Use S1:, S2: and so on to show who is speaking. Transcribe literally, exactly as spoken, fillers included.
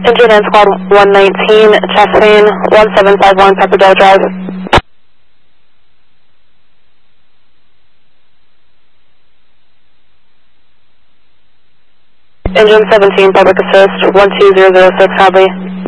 S1: Engine and Squad one nineteen, Chastain, one seven five one, Pepperdale Drive. Engine seventeen, Public Assist, one two zero zero six, Hadley.